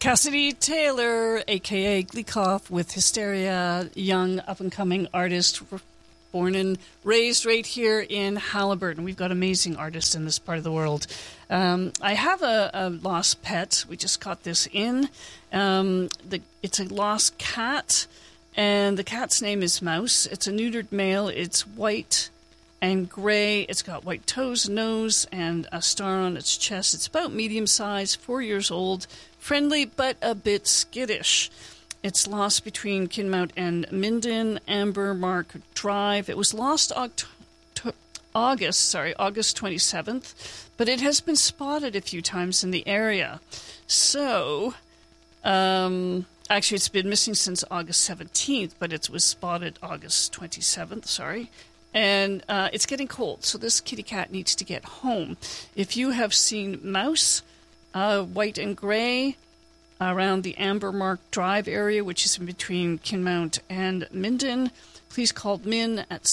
Cassidy Taylor, a.k.a. Gleekoff, with Hysteria, young, up-and-coming artist, born and raised right here in Haliburton. We've got amazing artists in this part of the world. I have a lost pet. We just caught this in. It's a lost cat, and the cat's name is Mouse. It's a neutered male. It's white and gray. It's got white toes, nose, and a star on its chest. It's about medium size, 4 years old, friendly but a bit skittish. It's lost between Kinmount and Minden, Amber Mark Drive. It was lost August 27th, but it has been spotted a few times in the area. So, actually it's been missing since August 17th, but it was spotted August 27th, And it's getting cold, so this kitty cat needs to get home. If you have seen Mouse, white and gray, around the Amber Mark Drive area, which is in between Kinmount and Minden, please call Min at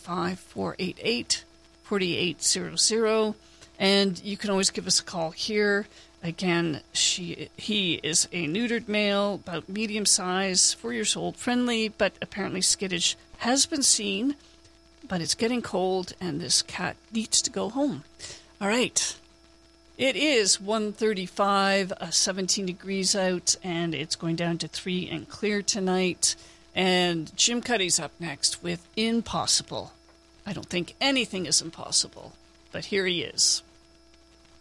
705-488-4800. And you can always give us a call here. Again, he is a neutered male, about medium size, 4 years old, friendly, but apparently skittish. Has been seen, but it's getting cold, and this cat needs to go home. All right. It is 1:35, 17 degrees out, and it's going down to 3 and clear tonight. And Jim Cuddy's up next with Impossible. I don't think anything is impossible, but here he is.